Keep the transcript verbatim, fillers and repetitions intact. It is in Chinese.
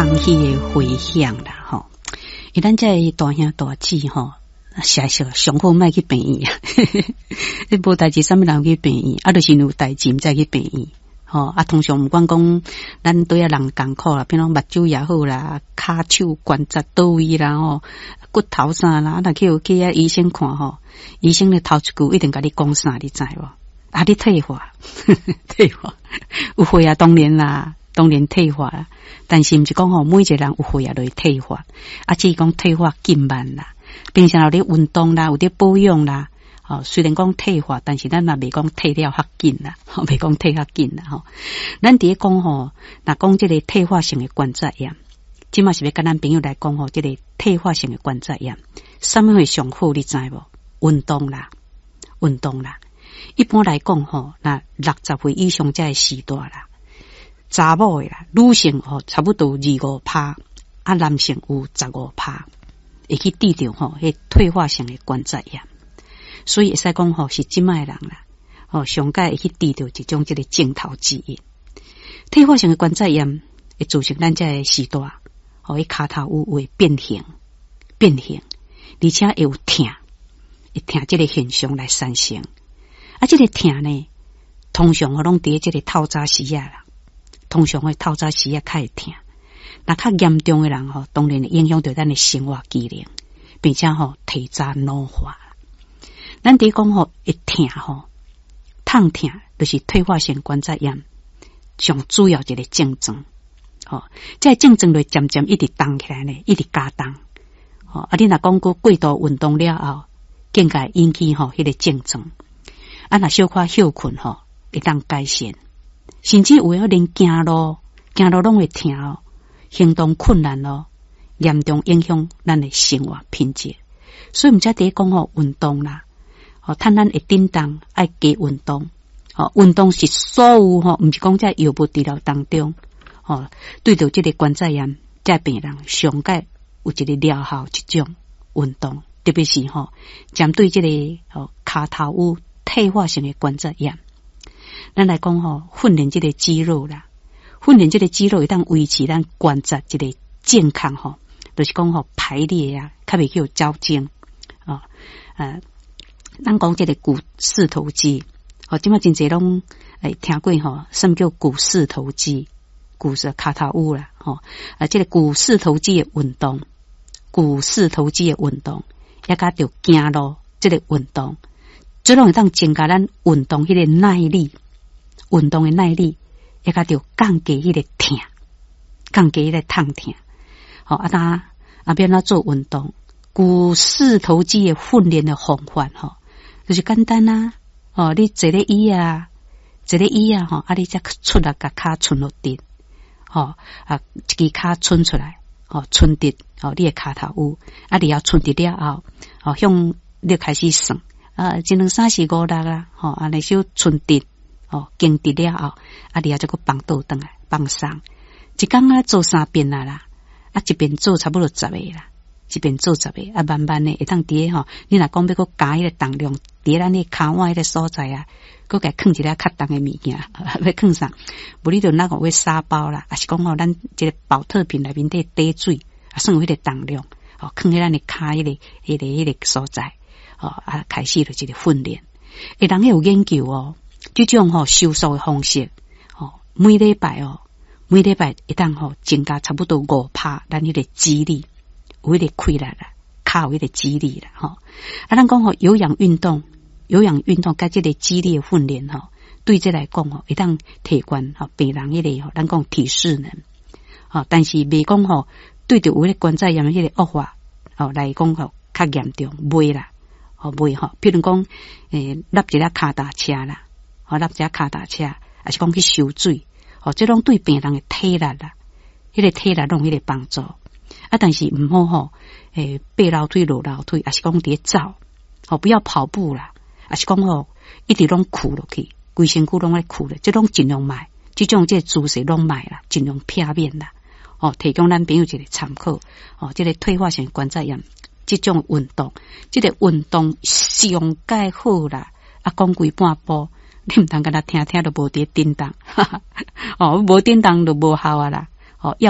空气的回响啦，吼！伊咱这大兄大姊吼，写写上好莫去病院啊，你无代志，啥物人去病院？啊，就是有代志才去病院。吼、哦、啊，通常毋管讲，咱对啊人艰苦啦，比如目睭也好啦，骹手关节倒位啦，吼，骨头啥啦，那去有去啊医生看吼，医生咧头一句一定甲你讲啥，你知无？啊，你退化，退化，有血啊，当然啦，当然退化啦。但是毋是讲吼，每一个人有血啊，就会退化，啊，只是讲退化减慢啦。平常有咧运动啦，有咧保养啦。哦，虽然讲退化，但是咱也未讲退了较紧啦，吼，未讲退较紧啦，吼。咱伫咧讲吼，若讲即个退化性的关节炎，即嘛是要跟咱朋友来讲吼，即个退化性的关节炎，什么会上好？你知无？运动啦，运动啦。一般来讲吼，那六十岁以上才会时代啦，查某的啦，女性吼差不多二五趴，啊，男性有十五趴，会去治疗吼，迄退化性的关节炎。所以会使讲吼是即卖人啦，哦，上界会去治疗一种即个镜头之一。退化性的关节炎会造成咱这个时代，哦，伊骹头有会变形、变形，而且会有疼，会疼即个现象来产生。啊，即、這个疼呢，通常我拢伫即个透早时啊啦，通常会透早时啊较会疼。那较严重的人吼，当然会影响到咱的生活机能，并且吼提早老化。咱伫讲吼会疼吼，痛疼就是退化性关节炎上主要一个症状。吼，这个症状就渐渐一直重起来呢，一直加重。吼，啊，你若讲过过度运动了后，更加引起吼迄个症状。啊，若小可休困吼，会当改善。甚至有诶连行路，行路拢会疼哦，行动困难咯，严重影响咱诶生活品质。所以毋则伫讲吼运动啦。哦，趁咱会叮当爱加运动，哦，运动是所有吼，毋是讲在药物治疗当中，哦，对着即个关节炎，即病人上界有一个疗效一种运动，特别是吼，针对即、这个哦骹头有退化性的关节炎，咱来讲吼，训练即个肌肉啦，训练即个肌肉会当维持咱关节即个健康吼，就是讲吼排列啊，较袂去有交精，哦，呃。咱讲这个股四头肌，哦，即马真侪拢诶听过吼，什么叫股四头肌？股是骹头有啦，吼、哦，啊，这个股四头肌的运动，股四头肌的运动，也加着行路这个运动，这种会当增加咱运动迄个耐力，运动的耐力，也加着降低迄个疼，降低迄个痛疼。好、哦，啊，当啊变哪做运动，股四头肌的训练的方法，吼、哦。就是简单啊，哦，你坐咧椅啊，坐咧椅啊，吼，啊，你才出来甲骹伸落地，吼，啊，一支骹伸出来，吼，伸直，吼，你诶骹头有，啊，你要伸直了后，吼，向你开始算，啊，一两三四五六啊，吼，啊，那小伸直，吼，经直了后，啊，你要再个放倒转来，放松，一工啊做三遍啦啦，啊，一遍做差不多十个啦。一边做十个，啊，慢慢的会当伫吼，你若讲要搁加迄个重量，伫咱迄骹腕迄个所在啊，搁甲放一个较重的物件，要放啥？无你就那个会沙包啦，啊是讲吼，咱这个保特瓶内面底滴水，啊算有迄个重量，哦，放喺咱的骹迄个、迄个、迄个所在，哦，啊开始就一个训练。诶，人有研究哦，这种吼收缩的方式，哦，每礼拜哦，每礼拜一当吼增加差不多五趴，咱迄个肌力。有迄个开力啦，骹有迄个肌力啦，吼。啊，咱讲吼有氧运动，有氧运动甲即个肌力的训练吼，对这来讲吼，会当提悬吼病人迄个吼，咱讲体适能，吼，但是未讲吼对着有迄个关节炎迄个恶化，吼来讲吼较严重，袂啦，吼袂吼。譬如讲，诶，搭一辆骹踏车啦，吼，搭一辆骹踏车，还是讲去游水，吼，这种对病人的体力啦，迄个体力拢有迄个帮助。啊，但是唔好吼，诶，爬楼梯、落楼梯，还是讲伫走，吼，不要跑步啦，还是讲吼，一直拢屈落去，规身躯拢爱屈咧，即种尽量卖，即种即姿势拢卖啦，尽量避免啦，哦，提供咱朋友一个参考，哦，即、這个退化性关节炎，即种运动，即、這个运动上介好啦，啊，讲规半步，你唔通甲他听听都无伫叮当，哈哈，哦，无叮当都无效啊啦，哦，要。